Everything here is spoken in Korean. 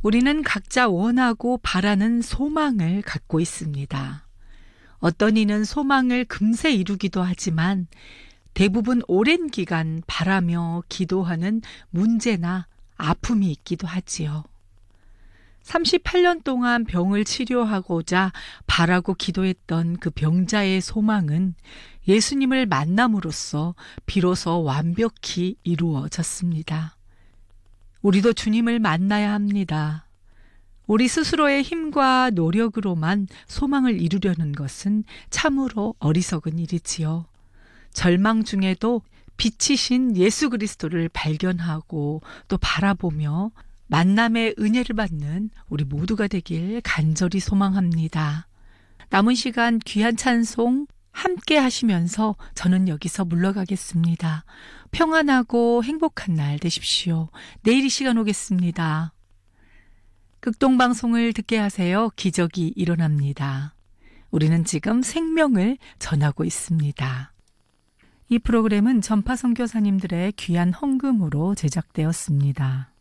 우리는 각자 원하고 바라는 소망을 갖고 있습니다. 어떤 이는 소망을 금세 이루기도 하지만 대부분 오랜 기간 바라며 기도하는 문제나 아픔이 있기도 하지요. 38년 동안 병을 치료하고자 바라고 기도했던 그 병자의 소망은 예수님을 만남으로써 비로소 완벽히 이루어졌습니다. 우리도 주님을 만나야 합니다. 우리 스스로의 힘과 노력으로만 소망을 이루려는 것은 참으로 어리석은 일이지요. 절망 중에도 빛이신 예수 그리스도를 발견하고 또 바라보며 만남의 은혜를 받는 우리 모두가 되길 간절히 소망합니다. 남은 시간 귀한 찬송 함께 하시면서 저는 여기서 물러가겠습니다. 평안하고 행복한 날 되십시오. 내일 이 시간 오겠습니다. 극동방송을 듣게 하세요. 기적이 일어납니다. 우리는 지금 생명을 전하고 있습니다. 이 프로그램은 전파 선교사님들의 귀한 헌금으로 제작되었습니다.